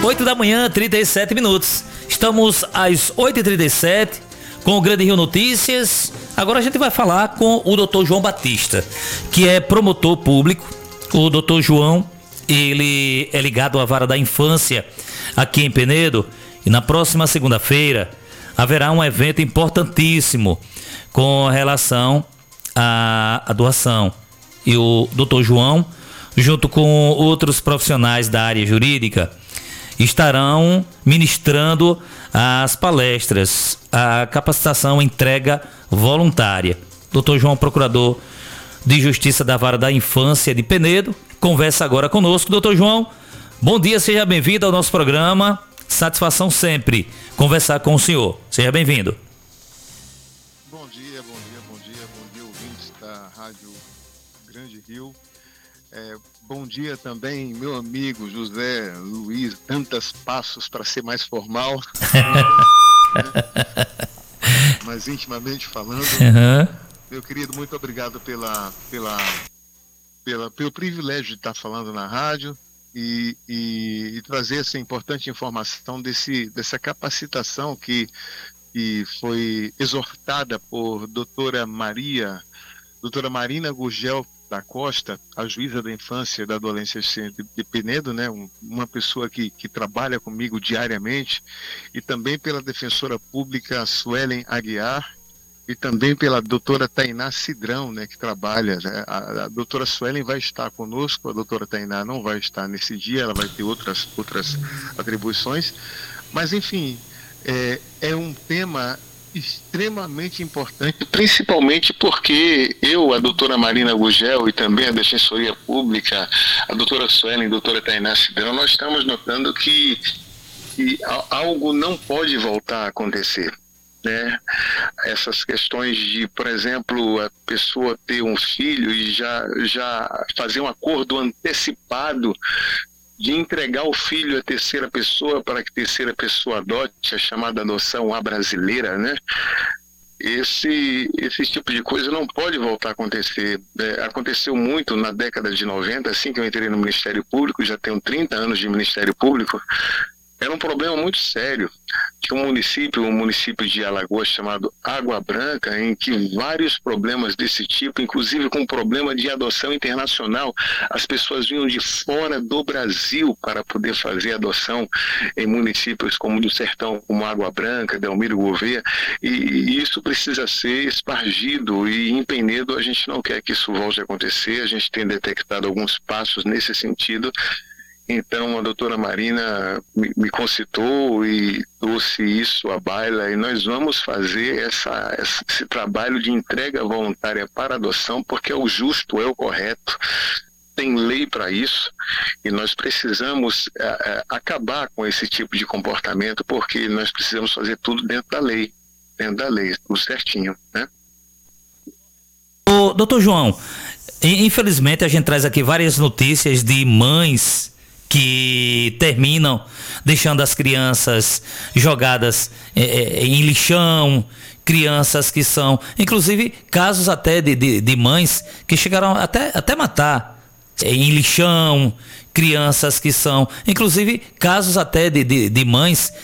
8 da manhã, 37 minutos. Estamos às 8h37 com o Grande Rio Notícias. Agora a gente vai falar com o Dr. João Batista, que é promotor público. O Dr. João, ele é ligado à Vara da Infância aqui em Penedo. E na próxima segunda-feira haverá um evento importantíssimo com relação à doação. E o Dr. João, junto com outros profissionais da área jurídica, estarão ministrando as palestras, a capacitação entrega voluntária. Dr. João, procurador de Justiça da Vara da Infância de Penedo, conversa agora conosco. Dr. João, bom dia, seja bem-vindo ao nosso programa. Satisfação sempre conversar com o senhor. Seja bem-vindo. Bom dia, ouvintes da Rádio Grande Rio. Bom dia também, meu amigo José Luiz, tantos passos para ser mais formal, mas intimamente falando. Meu querido, muito obrigado pelo privilégio de estar falando na rádio e trazer essa importante informação dessa capacitação que foi exortada por doutora Marina Gurgel da Costa, a juíza da infância e da adolescência de Penedo, né? Uma pessoa que trabalha comigo diariamente, e também pela defensora pública Suelen Aguiar, e também pela doutora Tainá Cidrão, né, que trabalha, né? A doutora Suelen vai estar conosco, a doutora Tainá não vai estar nesse dia, ela vai ter outras atribuições, mas enfim, é um tema extremamente importante, principalmente porque eu, a doutora Marina Gugel e também a Defensoria Pública, a doutora Suelen e a doutora Tainá Cidrão, nós estamos notando que algo não pode voltar a acontecer, né? Essas questões de, por exemplo, a pessoa ter um filho e já fazer um acordo antecipado de entregar o filho à terceira pessoa para que a terceira pessoa adote, a chamada adoção à brasileira, né? Esse tipo de coisa não pode voltar a acontecer. Aconteceu muito na década de 90, assim que eu entrei no Ministério Público, já tenho 30 anos de Ministério Público. Era um problema muito sério. Tinha um município de Alagoas chamado Água Branca, em que vários problemas desse tipo, inclusive com problema de adoção internacional, as pessoas vinham de fora do Brasil para poder fazer adoção em municípios como do Sertão, como Água Branca, Delmiro Gouveia, e isso precisa ser espargido, e em Penedo a gente não quer que isso volte a acontecer. A gente tem detectado alguns passos nesse sentido. Então a doutora Marina me concitou e trouxe isso à baila, e nós vamos fazer esse trabalho de entrega voluntária para adoção, porque é o justo, é o correto, tem lei para isso, e nós precisamos acabar com esse tipo de comportamento, porque nós precisamos fazer tudo dentro da lei, tudo certinho, né? Ô, doutor João, infelizmente a gente traz aqui várias notícias de mães que terminam deixando as crianças jogadas em lixão, crianças que são, inclusive casos até de mães que chegaram até matar em lixão, crianças que são, inclusive casos até de mães